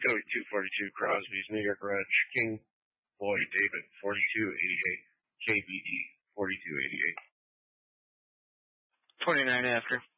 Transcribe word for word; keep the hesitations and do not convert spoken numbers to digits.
Cody two forty-two, Crosby's New York Reg, King Boy David forty-two eighty-eight, K B E forty-two eighty-eight. twenty-nine after.